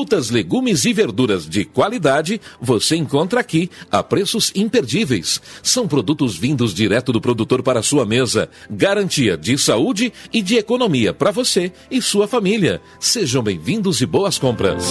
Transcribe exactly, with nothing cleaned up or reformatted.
Frutas, legumes e verduras de qualidade você encontra aqui a preços imperdíveis. São produtos vindos direto do produtor para a sua mesa. Garantia de saúde e de economia para você e sua família. Sejam bem-vindos e boas compras.